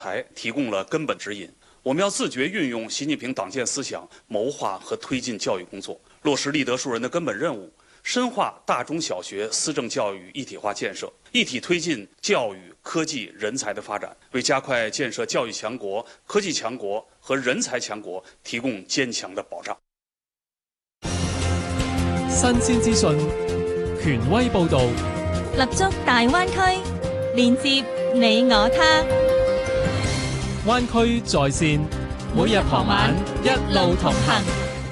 台提供了根本指引。我们要自觉运用习近平党建思想，谋划和推进教育工作，落实立德树人的根本任务，深化大中小学思政教育一体化建设，一体推进教育、科技、人才的发展，为加快建设教育强国、科技强國和人才強國提供堅強的保障。 新鮮資訊，權威報導， 立足大灣區，連接你我他。 灣區在線，每日傍晚一路同行。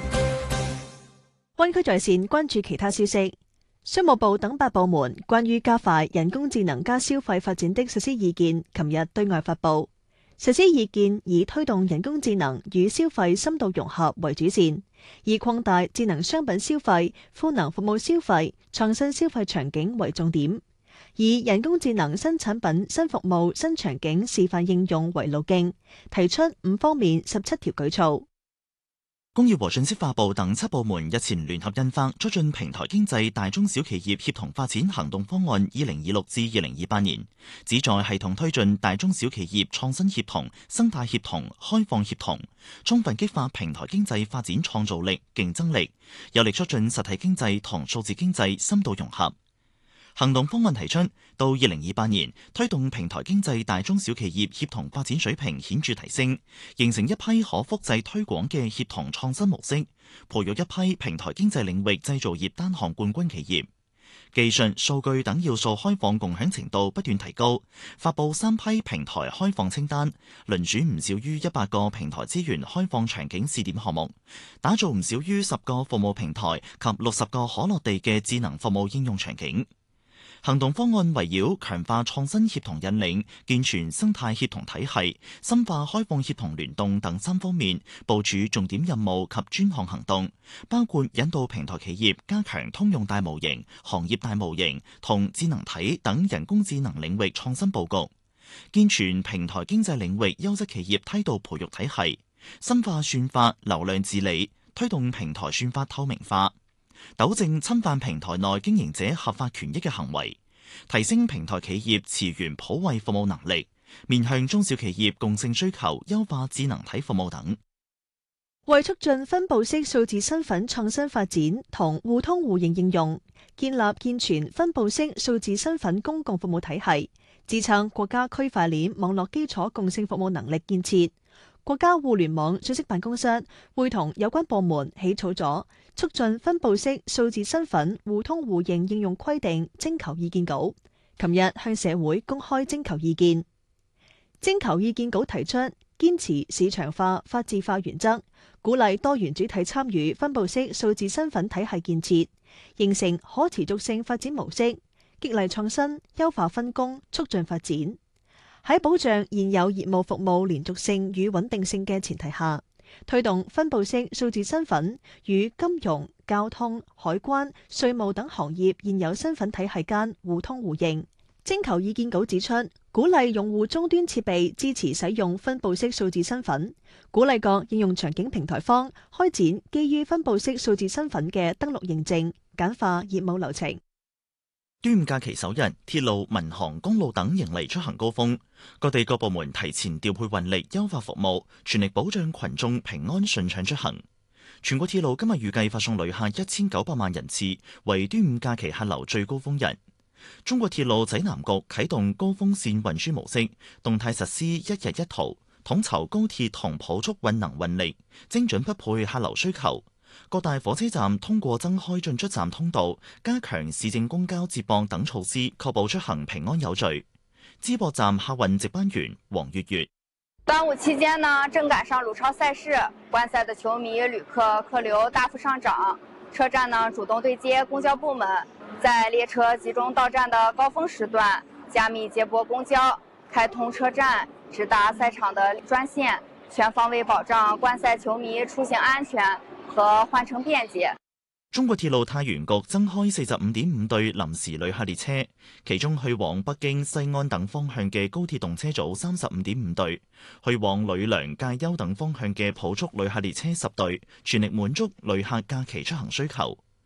灣區在線關注其他消息。商務部等8部門關於加快人工智能加消費發展的實施意見，琴日對外發布。實施意見以推動人工智能與消費深度融合為主線，以擴大智能商品消費、賦能服務消費、創新消費場景為重點，以人工智能新產品、新服務、新場景示範應用為路徑，提出5方面17條舉措。 工業和信息化部等7部門日前聯合印發促進平台經濟大中小企業協同發展行動方案2026至2028年，旨在系統推進大中小企業創新協同、生態協同、開放協同，充分激發平台經濟發展創造力、競爭力，有力促進實體經濟同數字經濟深度融合。行動方案提出，到2028年，推動平台經濟大中小企業協同發展水平顯著提升，形成一批可複製推廣嘅協同創新模式，培育一批平台經濟領域製造業單項冠軍企業。技術、數據等要素開放共享程度不斷提高，發布3批平台開放清單，輪選唔少於100個平台資源開放場景試點項目，打造唔少於10個服務平台及60個可落地嘅智能服務應用場景。行動方案圍繞強化創新協同引領、健全生態協同體系、深化開放協同聯動等3方面部署重點任務及專項行動，包括引導平台企業加強通用大模型、行業大模型同智能體等人工智能領域創新佈局，健全平台經濟領域優質企業梯度培育體系，深化算法流量治理，推動平台算法透明化，糾正侵犯平台內經營者合法權益嘅行為，提升平台企業池源普惠服務能力，面向中小企業共性需求，優化智能體服務等。 為促進分布式數字身份創新發展同互通互認應用，建立健全分布式數字身份公共服務體系，支撐國家區塊鏈網絡基礎共性服務能力建設，國家互聯網信息辦公室會同有關部門起草咗促進分布式數字身份互通互認應用規定徵求意見稿，琴日向社會公開徵求意見。徵求意見稿提出堅持市場化、法治化原則，鼓勵多元主體參與分布式數字身份體系建設，形成可持續性發展模式，激勵創新，優化分工，促進發展。喺保障現有業務服務連續性與穩定性嘅前提下，推動分布式數字身份與金融、交通、海關、稅務等行業現有身份體系間互通互認。徵求意見稿指出，鼓勵用戶終端設備支持使用分布式數字身份，鼓勵各應用場景平台方開展基於分布式數字身份嘅登錄認證，簡化業務流程。 端午假期首日，鐵路、民航、公路等迎嚟出行高峰，各地各部門提前調配運力，優化服務，全力保障群眾平安順暢出行。全國鐵路今日預計發送旅客1900萬人次，為端午假期客流最高峰日。中國鐵路濟南局啟動高峰線運輸模式，動態實施一日一圖，統籌高鐵同普速運能運力，精準匹配客流需求。各大火車站通過增開進出站通道，加強市政公交接駁等措施，確保出行平安有序。淄博站客運值班員黃月月： 端午期間呢，正趕上魯超賽事，觀賽的球迷旅客客流大幅上漲，車站呢主動對接公交部門，在列車集中到站的高峰時段，加密接駁公交，開通車站直達賽場的專線，全方位保障觀賽球迷出行安全和換乘便捷。 中國鐵路太原局增開45.5對臨時旅客列車，其中去往北京、西安等方向嘅高鐵動車組35.5對，去往呂梁、介休等方向嘅普速旅客列車10對，全力滿足旅客假期出行需求。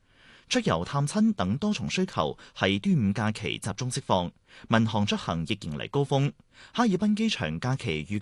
出遊探親等多重需求係端午假期集中釋放，民航出行亦迎嚟高峰。哈爾濱機場假期預計